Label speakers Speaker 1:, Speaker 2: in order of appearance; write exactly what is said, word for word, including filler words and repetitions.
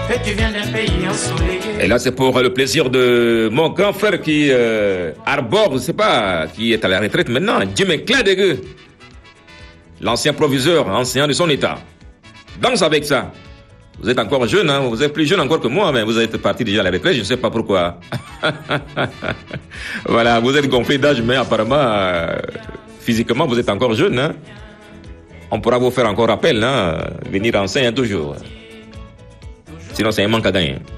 Speaker 1: Et tu viens d'un pays ensoleillé.
Speaker 2: Et là, c'est pour le plaisir de mon grand frère qui euh, arbore, je sais pas, qui est à la retraite maintenant, Jimmy Cladegue, l'ancien proviseur, ancien de son état. Danse avec ça. Vous êtes encore jeune, hein? Vous êtes plus jeune encore que moi, mais vous êtes parti déjà à la retraite, je ne sais pas pourquoi. Voilà, vous êtes gonflé d'âge, mais apparemment, euh, physiquement, vous êtes encore jeune. Hein? On pourra vous faire encore appel, hein? Venir enseigner toujours. Sinon, c'est un manque à gagner.